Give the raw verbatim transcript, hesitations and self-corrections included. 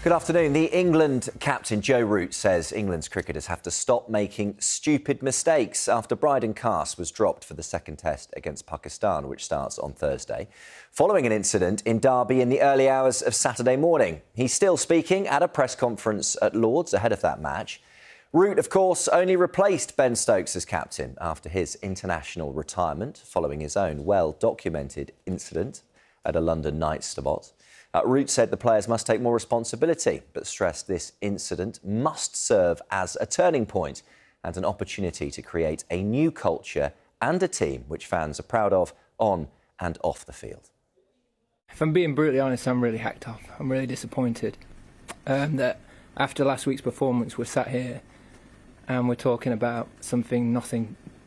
Good afternoon. The England captain Joe Root says England's cricketers have to stop making stupid mistakes after Brydon Cast was dropped for the second test against Pakistan, which starts on Thursday, following an incident in Derby in the early hours of Saturday morning. He's still speaking at a press conference at Lord's ahead of that match. Root, of course, only replaced Ben Stokes as captain after his international retirement, following his own well-documented incident at a London night spot. Uh, Root said the players must take more responsibility, but stressed this incident must serve as a turning point and an opportunity to create a new culture and a team which fans are proud of on and off the field. If I'm being brutally honest, I'm really hacked off. I'm really disappointed um, that after last week's performance we're sat here and we're talking about something nothing